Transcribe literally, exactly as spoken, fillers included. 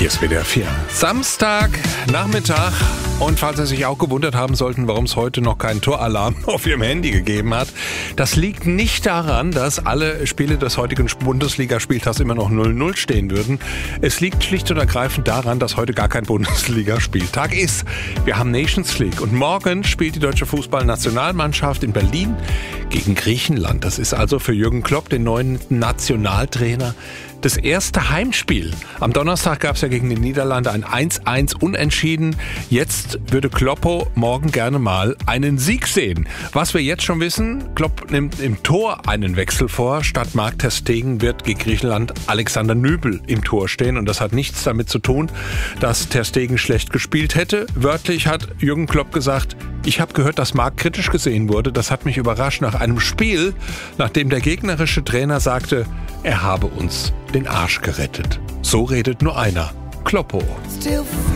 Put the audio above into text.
Hier ist W D R vier. Samstag, Nachmittag. Und falls Sie sich auch gewundert haben sollten, warum es heute noch keinen Toralarm auf Ihrem Handy gegeben hat, das liegt nicht daran, dass alle Spiele des heutigen Bundesligaspieltags immer noch null null stehen würden. Es liegt schlicht und ergreifend daran, dass heute gar kein Bundesligaspieltag ist. Wir haben Nations League und morgen spielt die deutsche Fußballnationalmannschaft in Berlin gegen Griechenland. Das ist also für Jürgen Klopp, den neuen Nationaltrainer, das erste Heimspiel. Am Donnerstag gab es ja gegen die Niederlande ein eins eins Unentschieden. Jetzt würde Kloppo morgen gerne mal einen Sieg sehen. Was wir jetzt schon wissen, Klopp nimmt im Tor einen Wechsel vor. Statt Marc ter Stegen wird gegen Griechenland Alexander Nübel im Tor stehen. Und das hat nichts damit zu tun, dass ter Stegen schlecht gespielt hätte. Wörtlich hat Jürgen Klopp gesagt, ich habe gehört, dass Marc kritisch gesehen wurde. Das hat mich überrascht nach einem Spiel, nachdem der gegnerische Trainer sagte, er habe uns den Arsch gerettet. So redet nur einer, Kloppo.